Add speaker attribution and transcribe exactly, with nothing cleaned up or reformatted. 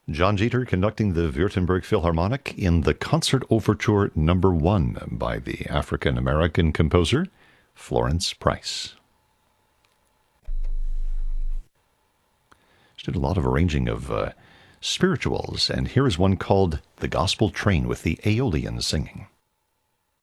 Speaker 1: John Jeter conducting the Württemberg Philharmonic in the Concert Overture Number One by the African-American composer Florence Price. She did a lot of arranging of uh, spirituals, and here is one called The Gospel Train with the Aeolian singing.